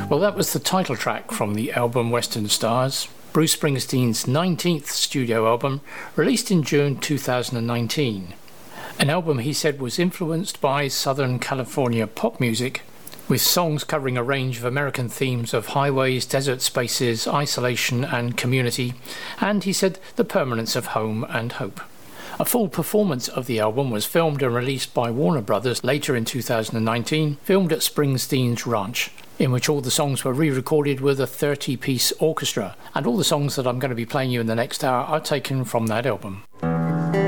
Well, that was the title track from the album Western Stars, Bruce Springsteen's 19th studio album, released in June 2019. An album he said was influenced by Southern California pop music, with songs covering a range of American themes of highways, desert spaces, isolation and community, and he said the permanence of home and hope. A full performance of the album was filmed and released by Warner Brothers later in 2019, filmed at Springsteen's Ranch, in which all the songs were re-recorded with a 30-piece orchestra, and all the songs that I'm going to be playing you in the next hour are taken from that album.